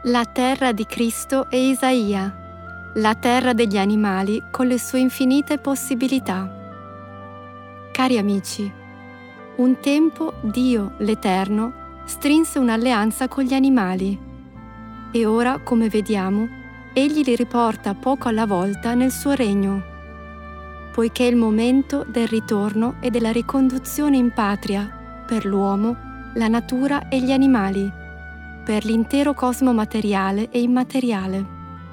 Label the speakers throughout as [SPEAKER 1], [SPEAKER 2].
[SPEAKER 1] La terra di Cristo e Isaia, la terra degli animali con le sue infinite possibilità. Cari amici, un tempo Dio, l'Eterno, strinse un'alleanza con gli animali e ora, come vediamo, Egli li riporta poco alla volta nel suo regno, poiché è il momento del ritorno e della riconduzione in patria per l'uomo, la natura e gli animali, per l'intero cosmo materiale e immateriale.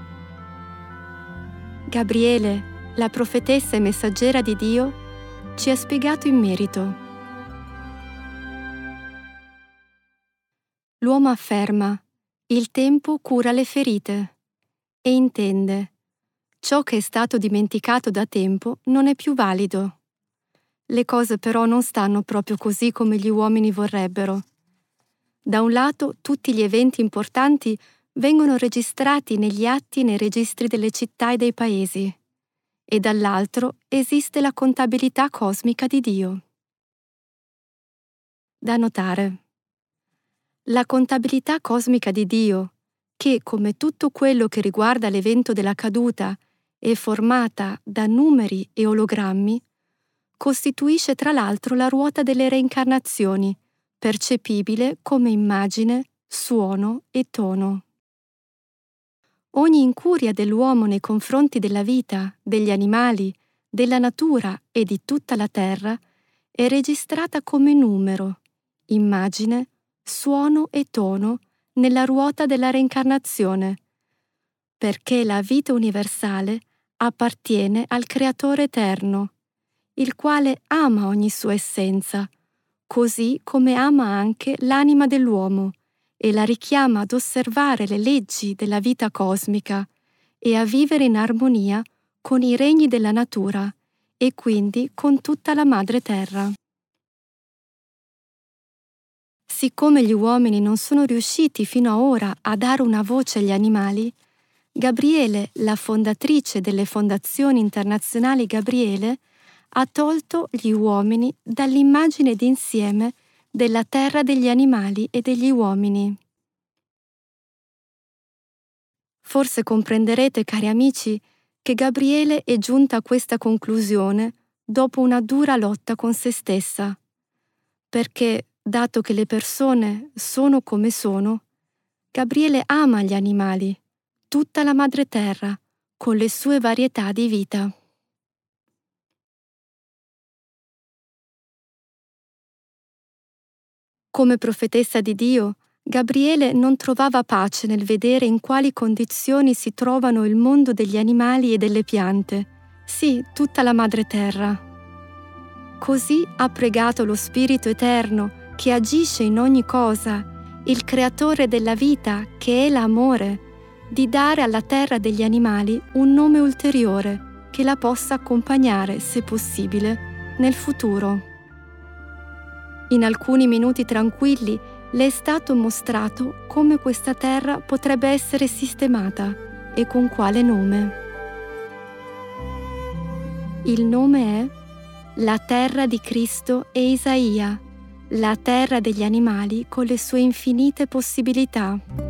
[SPEAKER 1] Gabriele, la profetessa e messaggera di Dio, ci ha spiegato in merito. L'uomo afferma: il tempo cura le ferite, e intende: ciò che è stato dimenticato da tempo non è più valido. Le cose però non stanno proprio così come gli uomini vorrebbero. Da un lato, tutti gli eventi importanti vengono registrati negli atti e nei registri delle città e dei paesi, e dall'altro esiste la contabilità cosmica di Dio. Da notare: la contabilità cosmica di Dio, che, come tutto quello che riguarda l'evento della caduta, è formata da numeri e ologrammi, costituisce tra l'altro la ruota delle reincarnazioni, percepibile come immagine, suono e tono. Ogni incuria dell'uomo nei confronti della vita, degli animali, della natura e di tutta la terra è registrata come numero, immagine, suono e tono nella ruota della reincarnazione, perché la vita universale appartiene al Creatore eterno, il quale ama ogni sua essenza, così come ama anche l'anima dell'uomo e la richiama ad osservare le leggi della vita cosmica e a vivere in armonia con i regni della natura e quindi con tutta la madre terra. Siccome gli uomini non sono riusciti fino ad ora a dare una voce agli animali, Gabriele, la fondatrice delle fondazioni internazionali Gabriele, ha tolto gli uomini dall'immagine d'insieme della terra degli animali e degli uomini. Forse comprenderete, cari amici, che Gabriele è giunta a questa conclusione dopo una dura lotta con se stessa, perché, dato che le persone sono come sono, Gabriele ama gli animali, tutta la madre terra, con le sue varietà di vita. Come profetessa di Dio, Gabriele non trovava pace nel vedere in quali condizioni si trovano il mondo degli animali e delle piante, sì, tutta la madre terra. Così ha pregato lo Spirito Eterno, che agisce in ogni cosa, il Creatore della vita, che è l'amore, di dare alla terra degli animali un nome ulteriore che la possa accompagnare, se possibile, nel futuro. In alcuni minuti tranquilli le è stato mostrato come questa terra potrebbe essere sistemata e con quale nome. Il nome è la terra di Cristo e Isaia, la terra degli animali con le sue infinite possibilità.